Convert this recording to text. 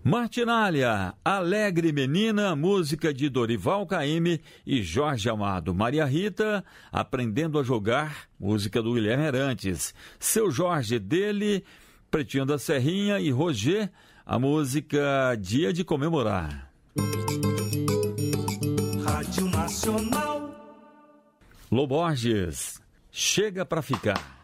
Martinália, Alegre Menina, música de Dorival Caymmi e Jorge Amado. Maria Rita, Aprendendo a Jogar, música do Guilherme Arantes. Seu Jorge, dele, Pretinho da Serrinha e Roger, a música Dia de Comemorar. Rádio Nacional. Lô Borges, Chega Pra Ficar.